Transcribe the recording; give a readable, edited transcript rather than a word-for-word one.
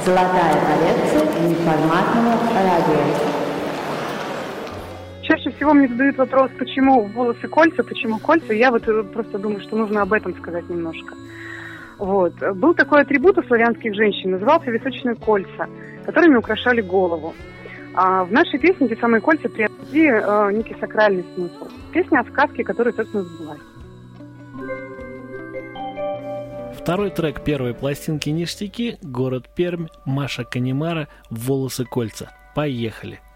Золотая коллекция неформатного радио. Чаще всего мне задают вопрос, почему волосы кольца, почему кольца. Я вот просто думаю, что нужно об этом сказать немножко. Вот. Был такой атрибут у славянских женщин, назывался височные кольца, которыми украшали голову. А в нашей песне эти самые кольца приобрели некий сакральный смысл. Песня о сказке, которая, собственно, сбылась. Второй трек первой пластинки «Ништяки», город Пермь, Маша Канемара, «Волосы кольца». Поехали!